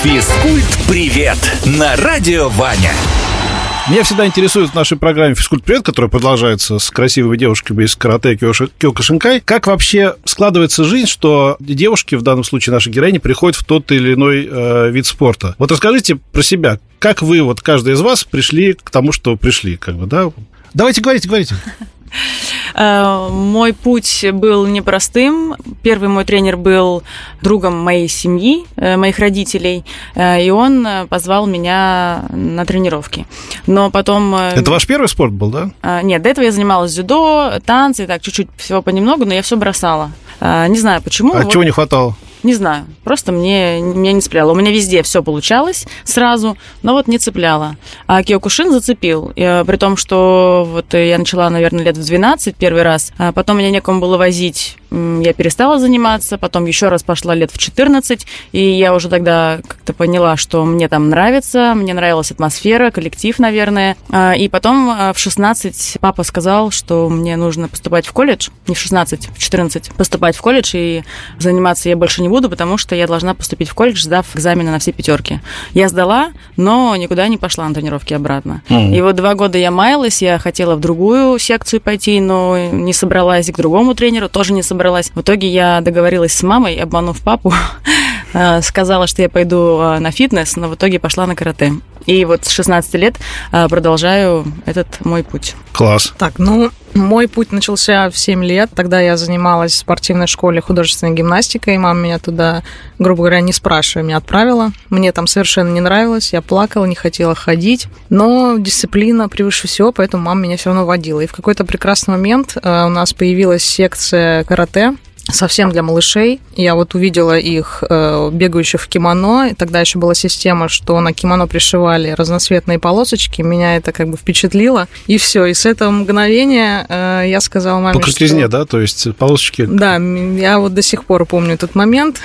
Физкульт-привет на Радио Ваня. Меня всегда интересует в нашей программе «Физкульт-привет», которая продолжается с красивыми девушками из карате Кёкушинкай. Как вообще складывается жизнь, что девушки, в данном случае наши героини, приходят в тот или иной вид спорта? Вот расскажите про себя. Как вы, вот каждый из вас, пришли к тому, что пришли, как бы, да? Давайте, говорите. Мой путь был непростым. Первый мой тренер был другом моей семьи, моих родителей, и он позвал меня на тренировки. Но потом... Это ваш первый спорт был, да? Нет, до этого я занималась дзюдо, танцы, так, чуть-чуть всего понемногу, но я все бросала. Не знаю, почему. А чего не хватало? Не знаю, просто меня не цепляло. У меня везде все получалось сразу, но вот не цепляло. А Киокушин зацепил. При том, что вот я начала, наверное, лет в 12 первый раз, а потом меня некому было возить, я перестала заниматься, потом еще раз пошла лет в 14, и я уже тогда как-то поняла, что мне там нравится, мне нравилась атмосфера, коллектив, наверное. И потом в 16 папа сказал, что мне нужно поступать в колледж, не в 16, в 14, поступать в колледж, и заниматься я больше не буду, потому что я должна поступить в колледж, сдав экзамены на все 5. Я сдала, но никуда не пошла на тренировки обратно. И вот 2 года я маялась, я хотела в другую секцию пойти, но не собралась, и к другому тренеру тоже не собралась. В итоге я договорилась с мамой, обманув папу, сказала, что я пойду на фитнес, но в итоге пошла на карате. И вот с 16 лет продолжаю этот мой путь. Класс. Так, мой путь начался в 7 лет. Тогда я занималась в спортивной школе художественной гимнастикой. Мама меня туда, грубо говоря, не спрашивая, меня отправила. Мне там совершенно не нравилось. Я плакала, не хотела ходить. Но дисциплина превыше всего, поэтому мама меня все равно водила. И в какой-то прекрасный момент у нас появилась секция карате, совсем для малышей. Я вот увидела их бегающих в кимоно, и тогда еще была система, что на кимоно пришивали разноцветные полосочки. Меня это как бы впечатлило. И все. И с этого мгновения я сказала маме, по крутизне, да? То есть полосочки? Да, я вот до сих пор помню этот момент.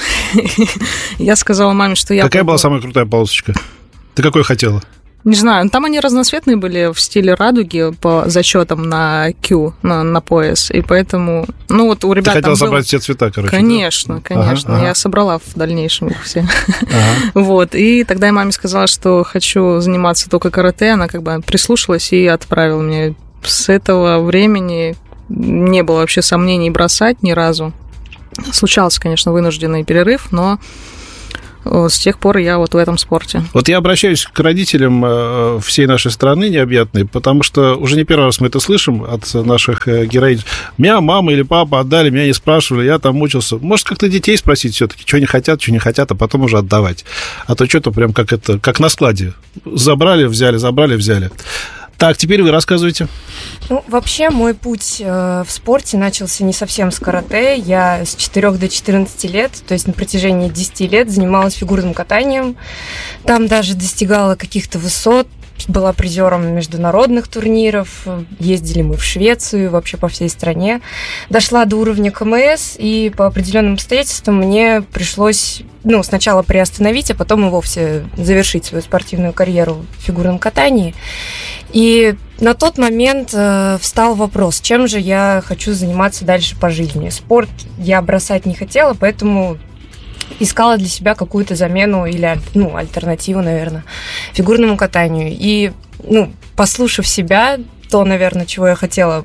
Я сказала маме, что я... Какая была самая крутая полосочка? Ты какой хотела? Не знаю, там они разноцветные были в стиле радуги по зачетам на Q, на пояс, и поэтому, вот у ребят. Ты хотела собрать все цвета, короче? Конечно, да? Конечно. Ага. Я собрала в дальнейшем их все. Вот, и тогда я маме сказала, что хочу заниматься только карате, она как бы прислушалась и отправила меня. С этого времени не было вообще сомнений бросать ни разу. Случался, конечно, вынужденный перерыв, но... С тех пор я вот в этом спорте. Вот я обращаюсь к родителям всей нашей страны необъятной, потому что уже не первый раз мы это слышим от наших героинь. Меня мама или папа отдали, меня не спрашивали, я там мучился. Может, как-то детей спросить все-таки, что не хотят, а потом уже отдавать. А то что-то прям как на складе. Забрали, взяли. Так, теперь вы рассказывайте. Вообще, мой путь в спорте начался не совсем с карате. Я с 4 до 14 лет, то есть на протяжении 10 лет занималась фигурным катанием. Там даже достигала каких-то высот, была призером международных турниров. Ездили мы в Швецию, вообще по всей стране. Дошла до уровня КМС, и по определенным обстоятельствам мне пришлось сначала приостановить, а потом и вовсе завершить свою спортивную карьеру в фигурном катании. И на тот момент встал вопрос, чем же я хочу заниматься дальше по жизни. Спорт я бросать не хотела, поэтому искала для себя какую-то замену или альтернативу, наверное, фигурному катанию. И, послушав себя, то, наверное, чего я хотела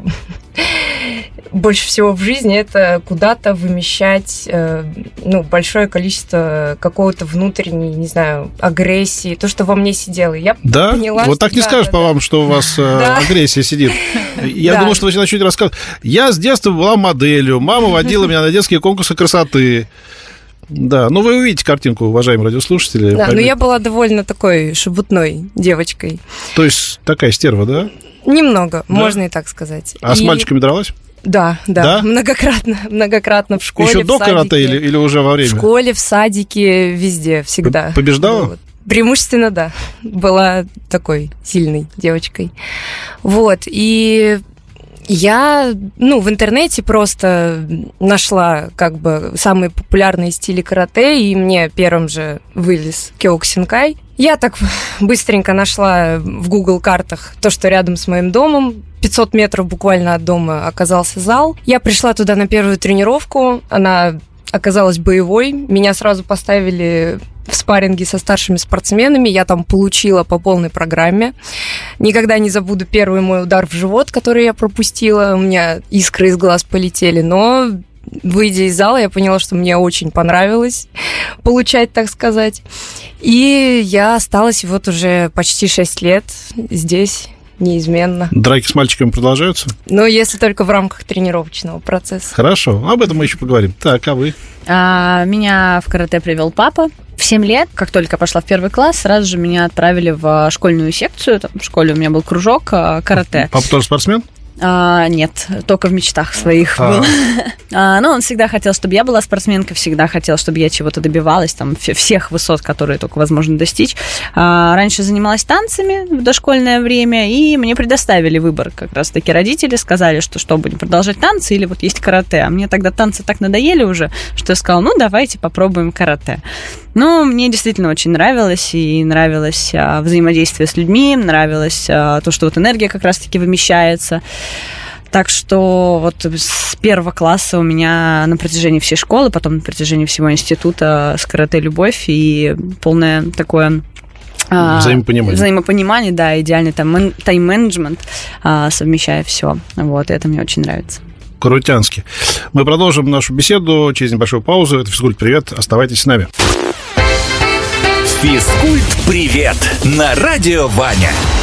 больше всего в жизни, это куда-то вымещать большое количество какого-то внутренней, не знаю, агрессии, то, что во мне сидело. Я поняла, вот так не скажешь по вам, что у вас агрессия сидит. Я думал, что вы начнете рассказывать. Я с детства была моделью, мама водила меня на детские конкурсы красоты. Да, вы увидите картинку, уважаемые радиослушатели. Да, но я была довольно такой шебутной девочкой. То есть такая стерва, да? Немного, можно и так сказать. А с мальчиками дралась? Да, многократно в школе, еще до карате или уже во время? В школе, в садике, везде, всегда. Побеждала? Преимущественно, да. Была такой сильной девочкой. Вот, и я, в интернете просто нашла как бы самые популярные стили карате, и мне первым же вылез Кёкусинкай. Я так быстренько нашла в Google картах то, что рядом с моим домом, 500 метров буквально от дома оказался зал. Я пришла туда на первую тренировку, она оказалась боевой, меня сразу поставили спарринги со старшими спортсменами. Я там получила по полной программе. Никогда не забуду первый мой удар в живот, который я пропустила. У меня искры из глаз полетели, но... Выйдя из зала, я поняла, что мне очень понравилось получать, так сказать. И я осталась вот уже почти 6 лет здесь, неизменно. Драки с мальчиками продолжаются? Ну, если только в рамках тренировочного процесса. Хорошо, об этом мы еще поговорим. Так, а вы? Меня в карате привел папа. В 7 лет, как только пошла в 1 класс, сразу же меня отправили в школьную секцию. Там в школе у меня был кружок карате. Папа тоже спортсмен? Нет, только в мечтах своих был. Но он всегда хотел, чтобы я была спортсменкой, всегда хотел, чтобы я чего-то добивалась, там, всех высот, которые только возможно достичь. Раньше занималась танцами в дошкольное время, и мне предоставили выбор. Как раз-таки родители сказали, что будем продолжать танцы или вот есть карате. А мне тогда танцы так надоели уже, что я сказала, ну, давайте попробуем карате. Ну, мне действительно очень нравилось, и нравилось взаимодействие с людьми, нравилось то, что вот энергия как раз-таки вымещается. Так что вот с 1 класса у меня на протяжении всей школы, потом на протяжении всего института с карате любовь и полное такое... Взаимопонимание, да, идеальный тайм-менеджмент, совмещая все. Вот, это мне очень нравится. Крутянски. Мы продолжим нашу беседу через небольшую паузу. Это «Физкульт-привет». Оставайтесь с нами. «Физкульт-привет» на Радио Ваня.